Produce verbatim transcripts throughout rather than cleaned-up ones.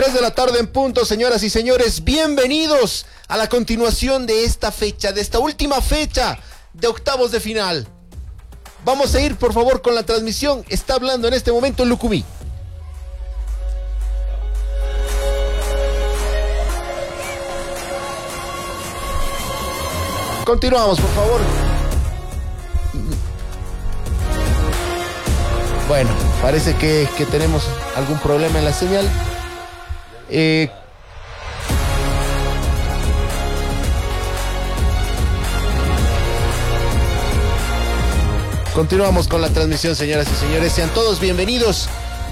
Tres de la tarde en punto, señoras y señores, bienvenidos a la continuación de esta fecha, de esta última fecha de octavos de final. Vamos a ir, por favor, con la transmisión. Está hablando en este momento Lucumí. Continuamos, por favor. Bueno, parece que, que tenemos algún problema en la señal. Eh, continuamos con la transmisión, señoras y señores. Sean todos bienvenidos.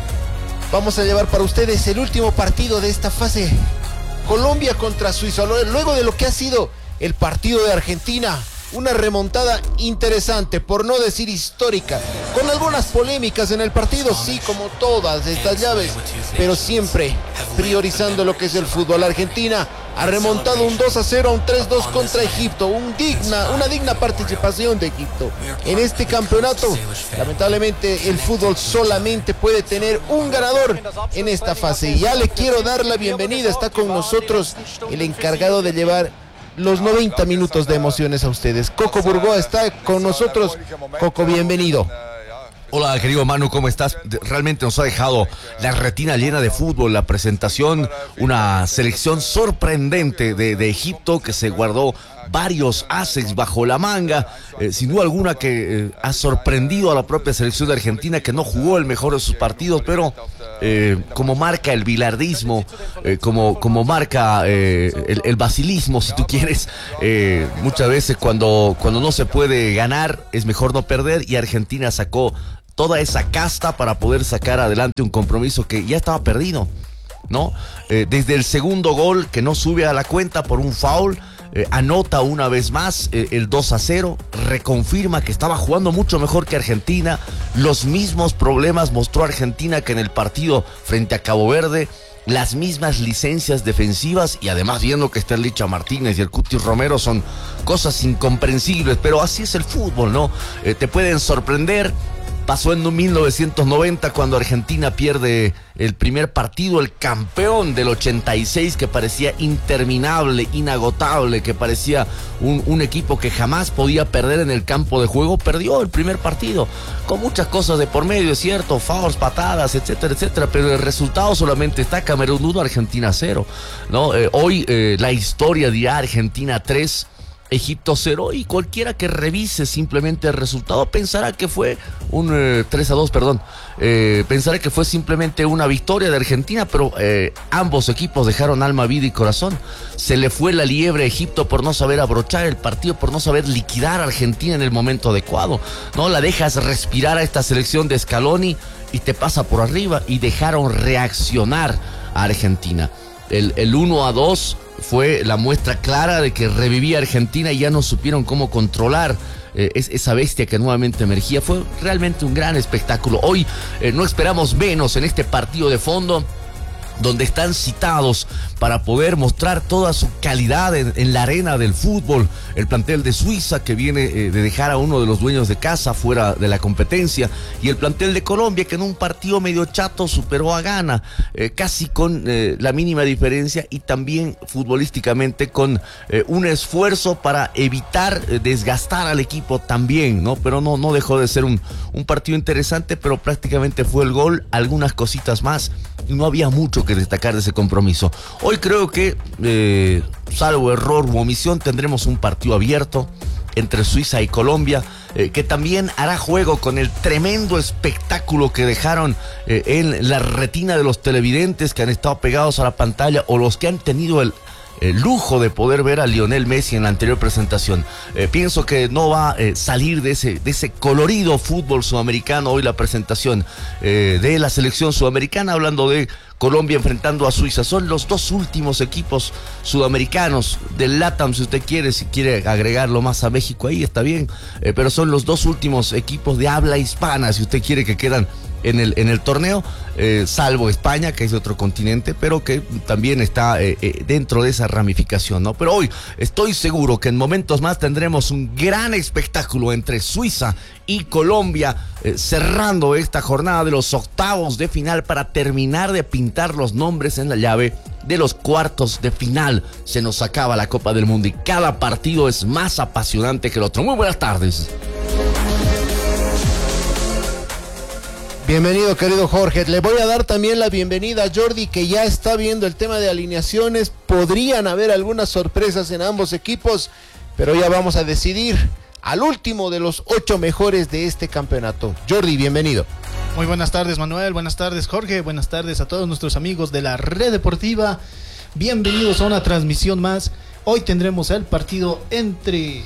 Vamos a llevar para ustedes el último partido de esta fase. Colombia contra Suiza. Luego de lo que ha sido el partido de Argentina. Una remontada interesante, por no decir histórica, con algunas polémicas en el partido, sí, como todas estas llaves, pero siempre priorizando lo que es el fútbol. Argentina ha remontado un dos a cero a un tres dos contra Egipto, un digna, una digna participación de Egipto en este campeonato. Lamentablemente el fútbol solamente puede tener un ganador en esta fase, y ya le quiero dar la bienvenida. Está con nosotros el encargado de llevar los noventa minutos de emociones a ustedes. Coco Burgoa está con nosotros. Coco, bienvenido. Hola, querido Manu, ¿cómo estás? Realmente nos ha dejado la retina llena de fútbol, la presentación, una selección sorprendente de, de Egipto que se guardó varios ases bajo la manga, eh, sin duda alguna que eh, ha sorprendido a la propia selección de Argentina, que no jugó el mejor de sus partidos, pero eh, como marca el bilardismo, eh, como, como marca eh, el, el basilismo, si tú quieres, eh, muchas veces cuando, cuando no se puede ganar es mejor no perder, y Argentina sacó toda esa casta para poder sacar adelante un compromiso que ya estaba perdido, ¿no? Eh, desde el segundo gol, que no sube a la cuenta por un foul, eh, anota una vez más eh, el dos a cero, reconfirma que estaba jugando mucho mejor que Argentina. Los mismos problemas mostró Argentina que en el partido frente a Cabo Verde, las mismas licencias defensivas, y además viendo que está el Licha Martínez y el Cuti Romero son cosas incomprensibles, pero así es el fútbol, ¿no? Eh, te pueden sorprender. Pasó en mil novecientos noventa cuando Argentina pierde el primer partido, el campeón del ochenta y seis, que parecía interminable, inagotable, que parecía un, un equipo que jamás podía perder en el campo de juego. Perdió el primer partido, con muchas cosas de por medio, es cierto, fouls, patadas, etcétera, etcétera, pero el resultado solamente está: Camerún uno, Argentina cero, ¿no? Eh, hoy eh, la historia dirá Argentina tres, Egipto cero, y cualquiera que revise simplemente el resultado pensará que fue un eh, tres a dos, perdón, eh, pensará que fue simplemente una victoria de Argentina, pero eh, ambos equipos dejaron alma, vida y corazón. Se le fue la liebre a Egipto por no saber abrochar el partido, por no saber liquidar a Argentina en el momento adecuado, ¿no? La dejas respirar a esta selección de Scaloni y te pasa por arriba, y dejaron reaccionar a Argentina. El, el uno a dos fue la muestra clara de que revivía Argentina y ya no supieron cómo controlar eh, es, esa bestia que nuevamente emergía. Fue realmente un gran espectáculo. Hoy eh, no esperamos menos en este partido de fondo, donde están citados para poder mostrar toda su calidad en, en la arena del fútbol. El plantel de Suiza, que viene eh, de dejar a uno de los dueños de casa fuera de la competencia, y el plantel de Colombia, que en un partido medio chato superó a Ghana, eh, casi con eh, la mínima diferencia, y también futbolísticamente con eh, un esfuerzo para evitar eh, desgastar al equipo también, ¿no? Pero no, no dejó de ser un, un partido interesante, pero prácticamente fue el gol, algunas cositas más, y no había mucho que destacar de ese compromiso. Hoy creo que, eh, salvo error u omisión, tendremos un partido abierto entre Suiza y Colombia, eh, que también hará juego con el tremendo espectáculo que dejaron eh, en la retina de los televidentes que han estado pegados a la pantalla, o los que han tenido el el lujo de poder ver a Lionel Messi en la anterior presentación. Eh, pienso que no va a eh, salir de ese, de ese colorido fútbol sudamericano hoy la presentación eh, de la selección sudamericana, hablando de Colombia enfrentando a Suiza. Son los dos últimos equipos sudamericanos del LATAM, si usted quiere, si quiere agregarlo más a México, ahí está bien, eh, pero son los dos últimos equipos de habla hispana, si usted quiere, que quedan en el, en el torneo, eh, salvo España, que es de otro continente, pero que también está eh, eh, dentro de esa ramificación, ¿no? Pero hoy estoy seguro que en momentos más tendremos un gran espectáculo entre Suiza y Colombia, eh, cerrando esta jornada de los octavos de final para terminar de pintar los nombres en la llave de los cuartos de final. Se nos acaba la Copa del Mundo y cada partido es más apasionante que el otro. Muy buenas tardes. Bienvenido, querido Jorge. Le voy a dar también la bienvenida a Jordi, que ya está viendo el tema de alineaciones. Podrían haber algunas sorpresas en ambos equipos, pero ya vamos a decidir al último de los ocho mejores de este campeonato. Jordi, bienvenido. Muy buenas tardes, Manuel. Buenas tardes, Jorge. Buenas tardes a todos nuestros amigos de la Red Deportiva. Bienvenidos a una transmisión más. Hoy tendremos el partido entre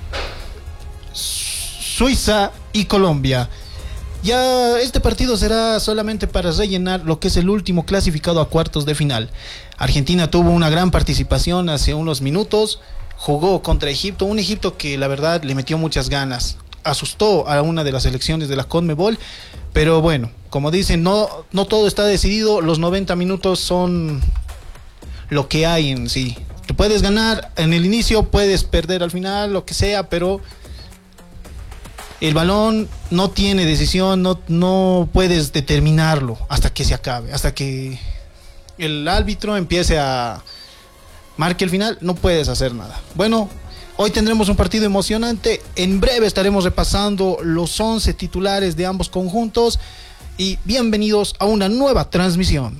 Suiza y Colombia. Ya este partido será solamente para rellenar lo que es el último clasificado a cuartos de final. Argentina tuvo una gran participación hace unos minutos. Jugó contra Egipto, un Egipto que la verdad le metió muchas ganas. Asustó a una de las selecciones de la CONMEBOL, pero bueno, como dicen, no, no todo está decidido. Los noventa minutos son lo que hay en sí. Te puedes ganar en el inicio, puedes perder al final, lo que sea, pero el balón no tiene decisión, no, no puedes determinarlo hasta que se acabe, hasta que el árbitro empiece a marque el final, no puedes hacer nada. Bueno, hoy tendremos un partido emocionante. En breve estaremos repasando los once titulares de ambos conjuntos. Y bienvenidos a una nueva transmisión.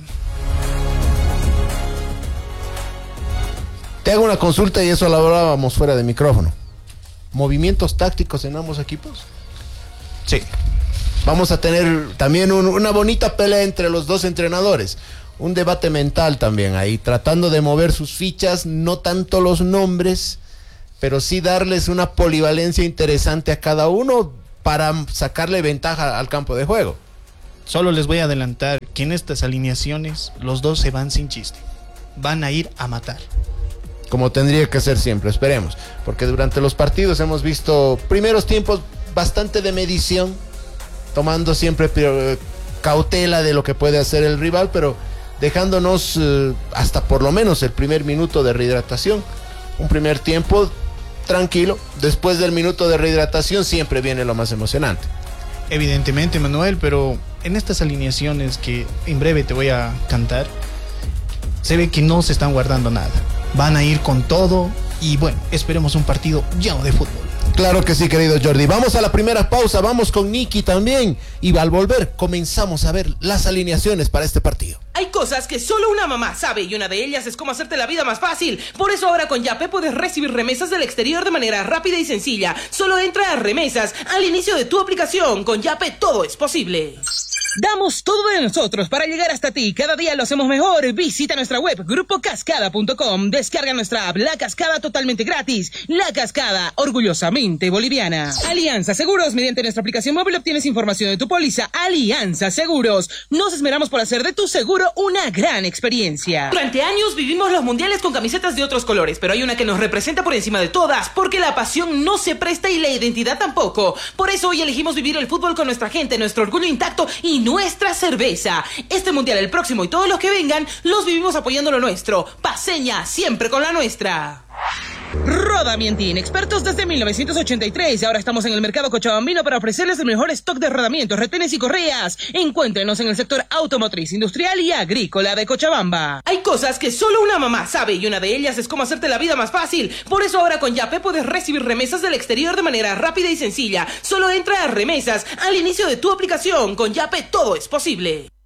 Te hago una consulta y eso lo hablábamos fuera de micrófono. ¿Movimientos tácticos en ambos equipos? Sí. Vamos a tener también un, una bonita pelea entre los dos entrenadores. Un debate mental también ahí, tratando de mover sus fichas, no tanto los nombres, pero sí darles una polivalencia interesante a cada uno para sacarle ventaja al campo de juego. Solo les voy a adelantar que en estas alineaciones los dos se van sin chiste. Van a ir a matar. Como tendría que ser siempre, esperemos. Porque durante los partidos hemos visto primeros tiempos bastante de medición, tomando siempre cautela de lo que puede hacer el rival, pero dejándonos eh, hasta por lo menos el primer minuto de rehidratación. Un primer tiempo tranquilo. Después del minuto de rehidratación siempre viene lo más emocionante. Evidentemente, Manuel, pero en estas alineaciones que en breve te voy a cantar, se ve que no se están guardando nada. Van a ir con todo y bueno, esperemos un partido lleno de fútbol. Claro que sí, querido Jordi. Vamos a la primera pausa, vamos con Nicky también. Y al volver comenzamos a ver las alineaciones para este partido. Hay cosas que solo una mamá sabe y una de ellas es cómo hacerte la vida más fácil. Por eso ahora con Yape puedes recibir remesas del exterior de manera rápida y sencilla. Solo entra a remesas al inicio de tu aplicación. Con Yape todo es posible. Damos todo de nosotros para llegar hasta ti. Cada día lo hacemos mejor. Visita nuestra web grupo cascada punto com. Descarga nuestra app La Cascada totalmente gratis. La Cascada, orgullosamente boliviana. Alianza Seguros. Mediante nuestra aplicación móvil obtienes información de tu póliza. Alianza Seguros. Nos esmeramos por hacer de tu seguro una gran experiencia. Durante años vivimos los mundiales con camisetas de otros colores, pero hay una que nos representa por encima de todas, porque la pasión no se presta y la identidad tampoco. Por eso hoy elegimos vivir el fútbol con nuestra gente, nuestro orgullo intacto y nuestra cerveza. Este mundial, el próximo y todos los que vengan, los vivimos apoyando lo nuestro. Paseña, siempre con la nuestra. Roda Mientin, expertos desde mil novecientos ochenta y tres. Ahora estamos en el mercado cochabambino para ofrecerles el mejor stock de rodamientos, retenes y correas. Encuéntrenos en el sector automotriz, industrial y agrícola de Cochabamba. Hay cosas que solo una mamá sabe y una de ellas es cómo hacerte la vida más fácil. Por eso ahora con Yape puedes recibir remesas del exterior de manera rápida y sencilla. Solo entra a remesas al inicio de tu aplicación. Con Yape todo es posible.